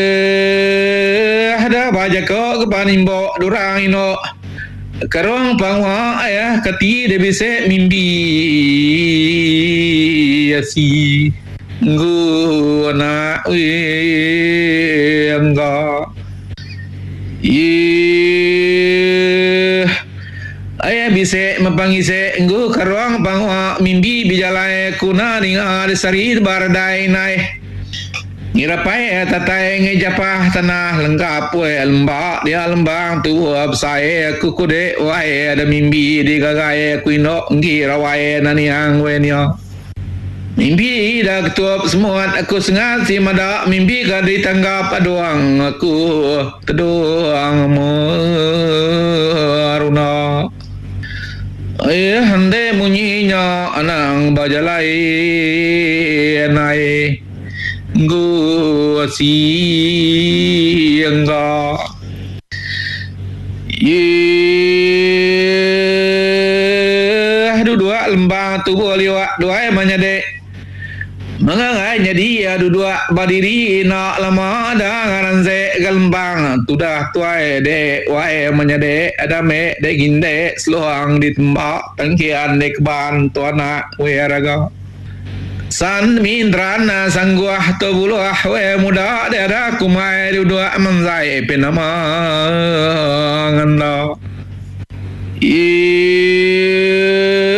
ada baca ko kepanimbo durang ino karong pangwa ya kati de bise mimbi asi nguna angga ayah bise mapangise nggu karong pangwa mimbi bijalae kuna ninga sari bardai nai ngirapai tatai ngejapah tanah lengkap we lembak dia lembang tu absae aku kude wae ada mimbi di gagai aku ino ngira wae nani ang we nio mimbi dah ketuap semua aku sengat si mada mimbi ka di tanggap aduang aku keduang maruna hande munyinya anang bajalai nai nggu si angga dua lembang tubuh liwat dua menyade mengangai jadi dua badiri nak lama dah ngaran se galembang tudah tuai de wae menyade ada me de ginde seluang ditembak tangkian de keban tuana we raga san mindrana sangguah to buluah we muda ada kumai dua manzai penama nganda